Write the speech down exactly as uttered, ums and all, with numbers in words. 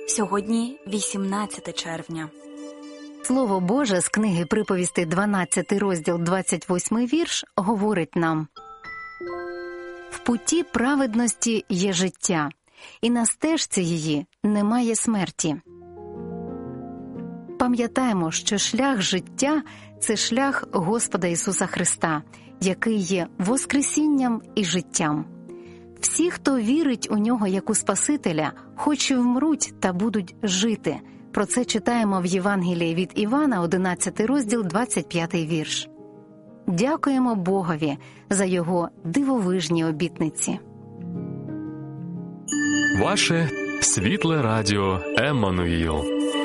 Сьогодні вісімнадцяте червня. Слово Боже з книги Приповістей, дванадцятий розділ, двадцять восьмий вірш, говорить нам: «В путі праведності є життя, і на стежці її немає смерті». Пам'ятаємо, що шлях життя – це шлях Господа Ісуса Христа, який є воскресінням і життям. Всі, хто вірить у Нього як у Спасителя, хоч і вмруть та будуть жити. Про це читаємо в Євангелії від Івана, одинадцятий розділ, двадцять п'ятий вірш. Дякуємо Богові за Його дивовижні обітниці. Ваше світле радіо Еммануїл.